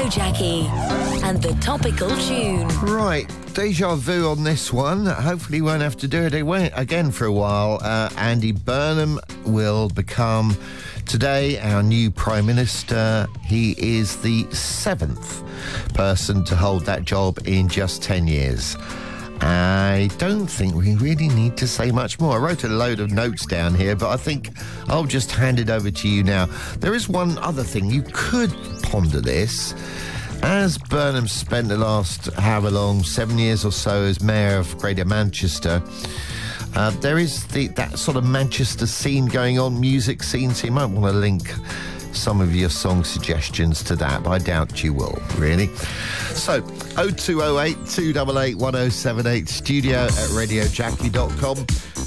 Radio Jackie and the topical tune. Right, deja vu on this one. Hopefully won't have to do it again for a while. Andy Burnham will become today our new Prime Minister. He is the 7th person to hold that job in just 10 years. I don't think we really need to say much more. I wrote a load of notes down here, but I think I'll just hand it over to you now. There is one other thing. You could ponder this. As Burnham spent the last, however long, 7 years or so as Mayor of Greater Manchester, there is that sort of Manchester scene going on, music scene, so you might want to link some of your song suggestions to that, but I doubt you will, really. So, 0208 288 1078, studio at radiojackie.com.